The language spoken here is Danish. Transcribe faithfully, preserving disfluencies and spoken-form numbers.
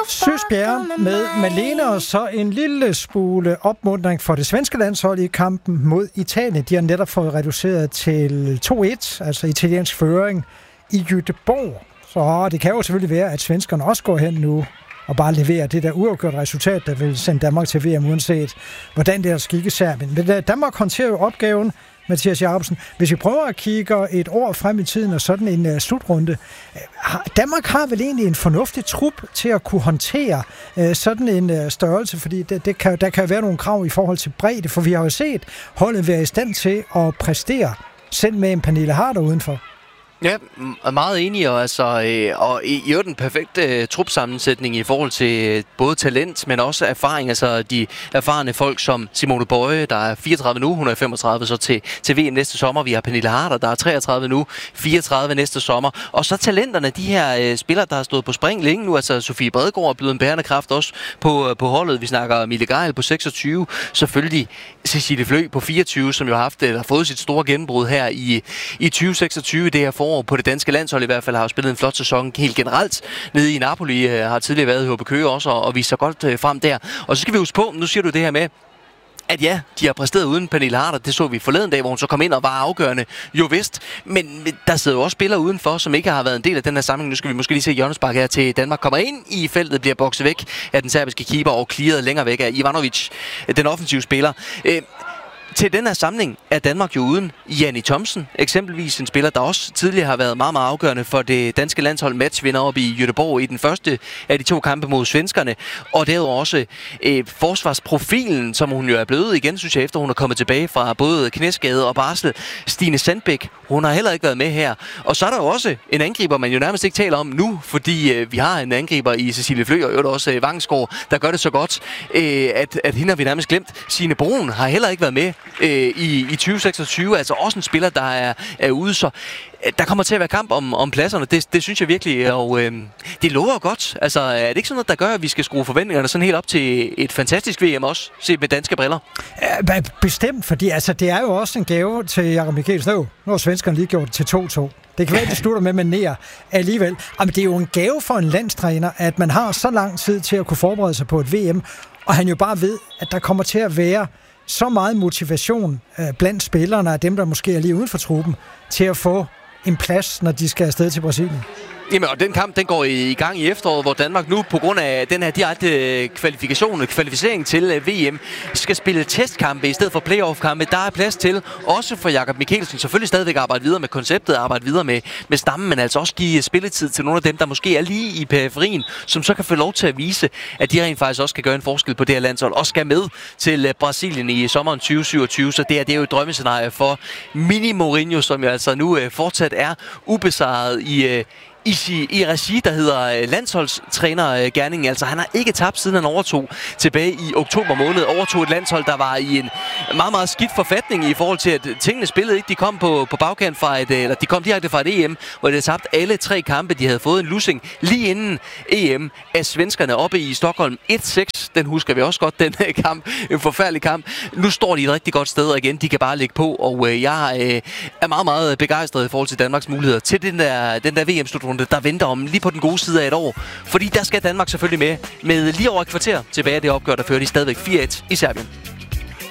Søsbjerg med Malene, og så en lille smule opmuntring for det svenske landshold i kampen mod Italien. De har netop fået reduceret til to et, altså italiensk føring i Göteborg. Så det kan jo selvfølgelig være, at svenskerne også går hen nu og bare leverer det der uafgjort resultat, der vil sende Danmark til V M, uanset hvordan det er skikke Serbien. Men Danmark håndterer jo opgaven, Mathias Jacobsen. Hvis vi prøver at kigge et år frem i tiden og sådan en uh, slutrunde, Danmark har vel egentlig en fornuftig trup til at kunne håndtere uh, sådan en uh, størrelse, fordi det, det kan, der kan jo være nogle krav i forhold til bredde, for vi har jo set holdet være i stand til at præstere, selv med en Pernille Harder udenfor. Ja, meget enig, og, altså, øh, og i øvrigt en perfekt øh, trupsammensætning i forhold til øh, både talent, men også erfaring. Altså de erfarne folk som Simone Bøje, der er fireogtredive nu, hun er femogtredive så til, til V M næste sommer. Vi har Pernille Harder, der er treogtredive nu, fireogtredive næste sommer. Og så talenterne, de her øh, spillere, der har stået på spring længe nu. Altså Sofie Bredegaard er blevet en bærende kraft også på, på holdet. Vi snakker Mille Geil på seksogtyve, selvfølgelig Cecilie Flø på fireogtyve, som jo har haft, eller fået sit store gennembrud her i, i tyve seksogtyve. Det her forår på det danske landshold i hvert fald har jo spillet en flot sæson helt generelt. Nede i Napoli øh, har tidligere været i H B Køge også og, og vist sig godt øh, frem der. Og så skal vi huske på, nu siger du det her med, at ja, de har præsteret uden Pernille Harder. Det så vi forleden dag, hvor hun så kom ind og var afgørende. Jo vist, men der sidder jo også spillere udenfor, som ikke har været en del af den her sammenhæng. Nu skal vi måske lige se Jørgensbak her til Danmark kommer ind i feltet, bliver bokset væk af den serbiske keeper og clearet længere væk af Ivanovic, den offensive spiller. Øh, Til den her samling er Danmark jo uden Janni Thomsen, eksempelvis en spiller, der også tidligere har været meget, meget afgørende for det danske landshold, matchvinder op i Göteborg i den første af de to kampe mod svenskerne. Og derudover også øh, forsvarsprofilen, som hun jo er blevet igen, synes jeg, efter hun er kommet tilbage fra både knæskade og barsel. Stine Sandbæk, hun har heller ikke været med her. Og så er der jo også en angriber, man jo nærmest ikke taler om nu, fordi øh, vi har en angriber i Cecilie Flø, og jo også øh, Vangsgaard, der gør det så godt, øh, at, at hende har vi nærmest glemt. Signe Brun har heller ikke været med øh, i, i tyve seksogtyve, altså også en spiller, der er, er ude, så øh, der kommer til at være kamp om, om pladserne, det, det synes jeg virkelig, og øh, det lover godt. Altså er det ikke sådan noget, der gør, at vi skal skrue forventningerne sådan helt op til et fantastisk V M også, set med danske briller? Ja, bestemt, fordi altså, det er jo også en gave til Jakob Mikkelsen. Nu, nu har svenskerne lige gjort det til to to. Det kan være, at det slutter med manér alligevel. Jamen, det er jo en gave for en landstræner, at man har så lang tid til at kunne forberede sig på et V M, og han jo bare ved, at der kommer til at være så meget motivation øh, blandt spillerne, af dem, der måske er lige uden for truppen, til at få en plads, når de skal afsted til Brasilien. Jamen, og den kamp, den går i gang i efteråret, hvor Danmark nu, på grund af den her direkte kvalifikation, kvalificering til V M, skal spille testkampe i stedet for playoff-kampe. Der er plads til, også for Jakob Mikkelsen, selvfølgelig stadigvæk arbejde videre med konceptet, arbejde videre med, med stammen, men altså også give spilletid til nogle af dem, der måske er lige i periferien, som så kan få lov til at vise, at de rent faktisk også kan gøre en forskel på det her landshold, og skal med til Brasilien i sommeren tyve syvogtyve. Så det er, det er jo et drømmescenarie for Mini Mourinho, som jo altså nu fortsat er ubesejret i I, i regi, der hedder landsholdstrænergerningen. Altså, han har ikke tabt, siden han overtog tilbage i oktober måned. Overtog et landshold, der var i en meget, meget skidt forfatning i forhold til, at tingene spillede ikke. De kom på, på bagkant fra et, eller de kom direkte fra et E M, hvor de havde tabt alle tre kampe. De havde fået en losing lige inden E M af svenskerne oppe i Stockholm. et seks, den husker vi også godt, den kamp. En forfærdelig kamp. Nu står de et rigtig godt sted, og igen, de kan bare lægge på, og øh, jeg øh, er meget, meget begejstret i forhold til Danmarks muligheder til den der, den der V M-slutrunde, der venter om lige på den gode side af et år. Fordi der skal Danmark selvfølgelig med, med lige over et kvarter tilbage af det opgør, der fører de stadigvæk fire et i Serbien.